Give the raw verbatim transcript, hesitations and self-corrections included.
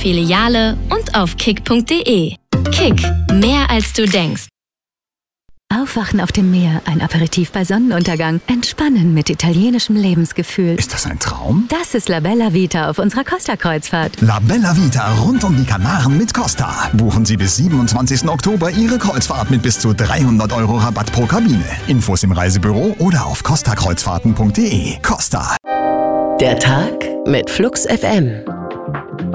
Filiale und auf kick punkt de. Kick, mehr als du denkst. Aufwachen auf dem Meer, ein Aperitif bei Sonnenuntergang, entspannen mit italienischem Lebensgefühl. Ist das ein Traum? Das ist La Bella Vita auf unserer Costa-Kreuzfahrt. La Bella Vita rund um die Kanaren mit Costa. Buchen Sie bis siebenundzwanzigsten Oktober Ihre Kreuzfahrt mit bis zu dreihundert Euro Rabatt pro Kabine. Infos im Reisebüro oder auf costa kreuzfahrten punkt de. Costa. Der Tag mit Flux F M.